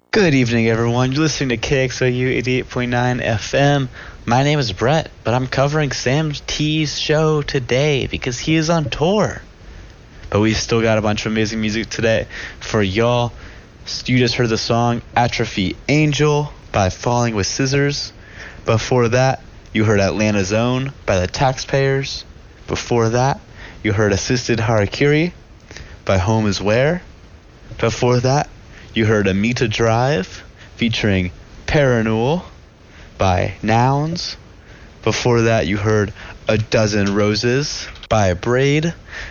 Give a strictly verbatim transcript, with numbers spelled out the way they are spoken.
Good evening, everyone. You're listening to K X O U eighty-eight point nine F M. My name is Brett, but I'm covering Sam T's show today because he is on tour. But we've still got a bunch of amazing music today for y'all. You just heard the song Atrophy Angel by Falling with Scissors. Before that, you heard Atlanta Zone by the Taxpayers. Before that, you heard Assisted Harakiri by Home Is Where. Before that, you heard Amita Drive featuring Parannoul by Nouns. Before that, you heard A Dozen Roses by Braid.